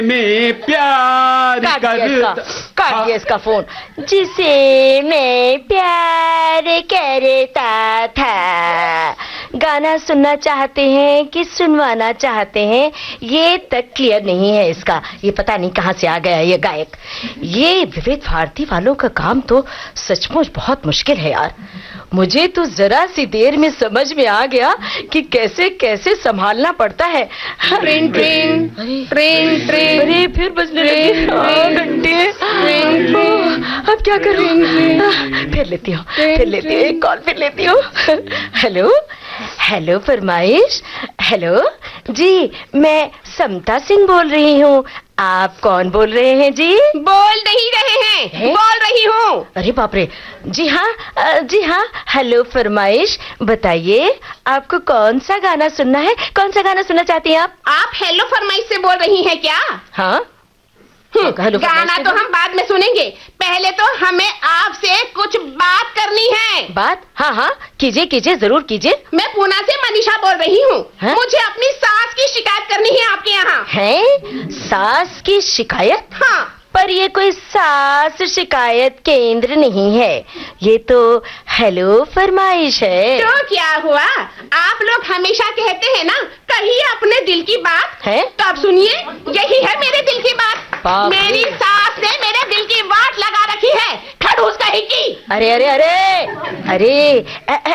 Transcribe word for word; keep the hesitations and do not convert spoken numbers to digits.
मैं प्यार काट दिया कर इसका, काट दिया इसका फोन। जिसे मैं प्यार करता था। गाना सुनना चाहते हैं कि सुनवाना चाहते हैं, ये तक क्लियर नहीं है इसका। ये पता नहीं कहां से आ गया ये गायक। ये विविध भारती वालों का काम तो सचमुच बहुत मुश्किल है यार। मुझे तो जरा सी देर में समझ में आ गया कि कैसे कैसे संभालना पड़ता है। ट्रेन ट्रेन ट्रेन ट्रेन अरे फिर बजने लगे घंटे। अब क्या करूं? फिर लेती हूँ फिर लेती हूँ एक कॉल फिर लेती हूँ। हेलो हेलो फरमाइश। हेलो जी, मैं समता सिंह बोल रही हूँ। आप कौन बोल रहे हैं जी? बोल नहीं रहे हैं, है? बोल रही हूँ। अरे बाप रे। जी हाँ जी हाँ, हेलो फरमाइश। बताइए आपको कौन सा गाना सुनना है? कौन सा गाना सुनना चाहती हैं आप? आप हेलो फरमाइश से बोल रही हैं क्या? हाँ, गाना तो हम बाद में सुनेंगे, पहले तो हमें आपसे कुछ बात करनी है। बात? हाँ हाँ कीजिए कीजिए, जरूर कीजिए। मैं पूना से मनीषा बोल रही हूँ। मुझे अपनी सास की शिकायत करनी है आपके यहाँ। है? सास की शिकायत? हाँ। पर ये कोई सास शिकायत केंद्र नहीं है, ये तो हेलो फरमाइश है। तो क्या हुआ? आप लोग हमेशा कहते हैं ना, कहिए अपने दिल की बात है। तो आप सुनिए, यही है मेरे दिल की बात। मेरी सास ने मेरे दिल की वाट लगा रखी है, खड़ूस कहीं की। अरे अरे अरे अरे